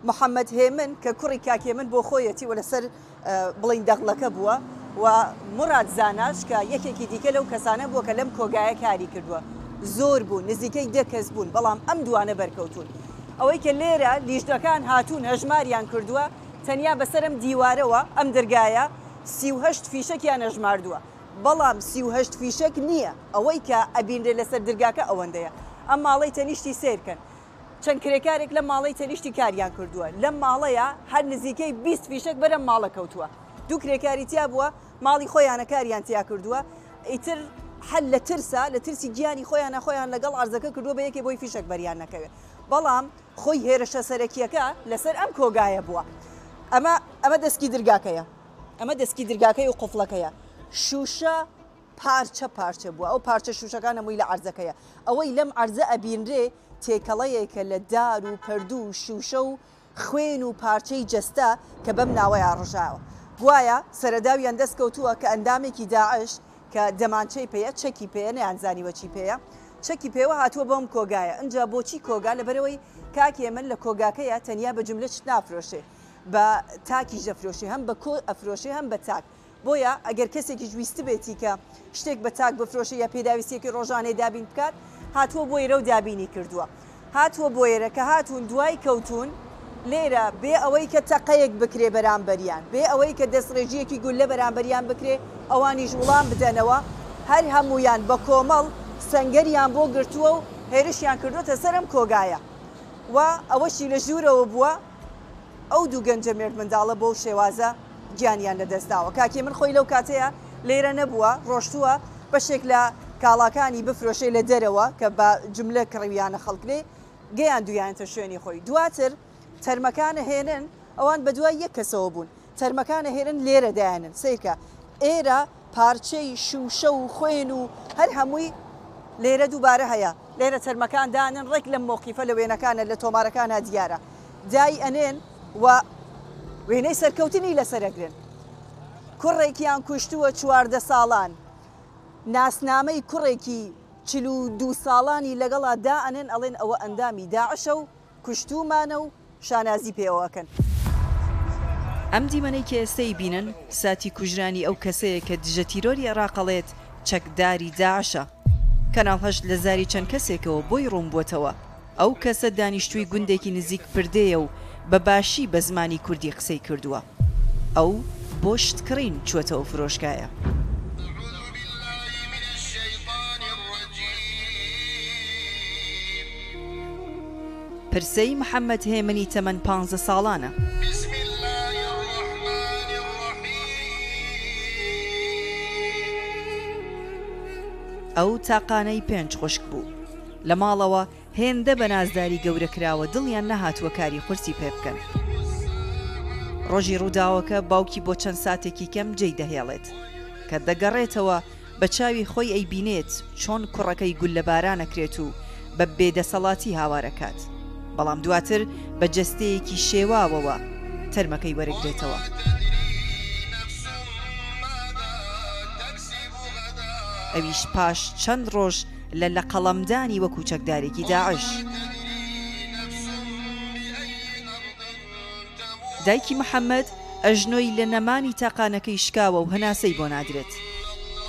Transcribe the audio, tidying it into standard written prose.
محەممەد هێمن کە کوڕی کاکێمن بۆ خۆیەتی و لەسەر بڵین دەغڵەکە بووە و مراد زاناش کە یەکێکی دیکە لەو کەسانە بووە کە لەم کۆگایە کاری کردووە زۆر بوون نزیکەی 10 کەس بوون بەڵام ئەم دوانە بەرکەوتون ئەوەی کە لێرە لیژنەکان هاتوون هەژماریان کردووە تەنیا بەسەرم دیوارەوە ئەم دەرگایە 38 فیشەکیان هەژماردووە بەڵام 38 فیشەک نییە ئەوەی کە ئەبینرێ لەسەر دەرگاکە ئەوەندەیە ئەم ماڵەی تەنیشتی سیرکەن چەند کرێکارێک لە ماڵەی تەنیشتی کاریان کردووە لەم ماڵەیە هەر نزیکەی 20 فیشەک بەرەم ماڵە کەوتووە دوو کرێکاری تیا بووە ماڵی خۆیانە کاریان تیا کردووە ئیتر هەل لە ترسا لە ترسی گیانی خۆیان لەگەڵ ئارزەکە کردووە بە یەکێ بۆی فیشەک بەریان نەکەوێت بەڵام خۆی هێرشە سەرەکیەکە لەسەر ئەم کۆگایە بووە ئەمە دەستکی دەرگاکەیە ئەمە دەستکی دەرگاکەی و قوفڵەکەیە شوشە پارچە بووە ئەو پارچە شوشەکان هەمووی لە عەرزەکەیە ئەوەی لەم عەرزە ئەبینرێ تێکەڵەیەکە لە دار و پەردوو و شوشە و خوێن و پارچەی جەستە کە بەم ناوەیە ڕژاوە گوایە سەرەداویان دەست کەوتووە کە ئەندامێکی داعش کە دەمانچەی پێەیە چەکی پێەیە نەیانزانیوە چی پێەیە چەکی پێوە هاتووە بەم کۆگایە ئەجا بۆچی کۆگا لەبەرەوەی کاکێ من لە کۆگاکەیە تەنیا بە جملە چ نافرۆشێ بە تاکی ژەفرۆشی هەم بە کۆ ئەفرۆشی هەم بە تاک بۆیە ئەگەر کەسێکی ویست بێتی کە شتێک بە تاک بفرۆشی یا پێداویستێکی ڕۆژانەی دابین بکات هاتووە بۆ ئێرە و دابینی کردووە هاتووە بۆ ئێرە کە هاتوون دوای کەوتون لێرە بێ ئەوەی کە تەقەیەک بکرێ بەرامبەریان بێ ئەوەی کە دەستڕێژیەکی گول لە بەرامبەریان بکرێ ئەوانیش وڵام بدەنەوە هەر هەمویان بە کۆمەڵ سەنگەریان بۆ گرتووە و هێرشیان کردوتە سەرم کۆگایە و ئەوەشی لە ژوورەوە بووە ئەو دوو گەنجە مێرد منداڵە بۆ شێوازە گیانیان لەدەستداوە کاکی من خۆی لەو کاتەیە لێرە نەبووە ڕۆشتووە بەشێک لە کاڵاکانی بفرۆشێ لە دەرەوە کە بە جملە کڕیویانە خەڵکرێ گەیان دویانتە شوێنی خۆی دواتر تەرمەکانە هێنن ئەوان بە دوای یەک کەسەوە بوون تەرمەکانە هێنن لێرە دایانن سیرکە ئێرە پارچەی شوشە و خوێن و هەر هەمووی لێرە دووبارە هەیە لێرە تەرمەکان دانن ڕێک لەم مۆقیفە لە وێنەکانە لە تۆمارەکانە دیارە دای ئەنێن و وێنەی سەرکەوتنی لەسەرەگرن کوڕێکیان کوشتووە 14 ساڵان ناسنامەی کوڕێکی 42 ساڵانی لەگەڵا دا ئەنێن ئەڵێن ئەوە ئەندامی داعشە و کوشتومانە و شانازی پێوەکەن ئەم دیمەنەی کە ئێستای بینن ساتی کوژرانی ئەو کەسەیە کە دژە تیرۆری عێراقەڵێت چەکداری داعشە کەناڵ هەشت لە زاری چەند کەسێکەوە بۆی ڕوون بووەتەوە ئەو کەسە دانیشتووی گوندێکی نزیک پردەیە و بە باشی بە زمانی کوردی قسەی کردووە ئەو بۆ شتکڕین چووەتەوە فرۆشکایە پرسەی محەممەد هێمنی تەمەن 15 ساڵانە ئەو تاقانەی 5 خوشک بوو لە ماڵەوە هێندە بە نازداری گەورە کراوە دڵیان نەهاتووە کاری قورسی پێ بکەن ڕۆژی ڕووداوەکە باوکی بۆ چەند ساتێکی کەم جێی دەهێڵێت کە دەگەڕێتەوە بە چاوی خۆی ئەیبینێت چۆن کوڕەکەی گول لە بارانەکرێت و بە بێدەسەڵاتی هاوارەکات بەڵام دواتر بە جەستەیەکی شێواوەوە تەرمەکەی وەرەگرێتەوە ئەویش پاش چەند ڕۆژ لە قەڵەمدانی وەکو چەکدارێکی داعش دایکی محەممەد ئەژنۆی لە نەمانی تاقانەکەی شکاوە و هەناسەی بۆ نادرێت